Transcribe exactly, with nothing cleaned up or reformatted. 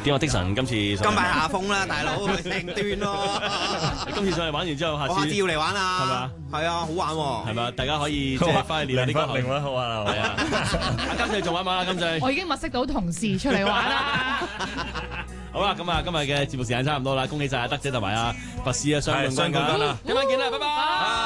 點啊？的神今次甘拜下風啦，大佬成端咯。 今次上嚟玩完之後，下次我下次要嚟玩啊， 係咪啊？ 係啊，好玩喎， 係咪啊？大家可以即係翻去練下啲歌喉。 靈魂好玩啊！ 係啊，阿金仔仲玩唔玩啊？金仔， 我已經物色到同事出嚟玩啦。 好啦，咁啊，今日嘅節目時間差唔多啦，恭喜晒阿德姐同埋阿佛斯啊，雙冠軍㗎，今晚見啦，拜拜。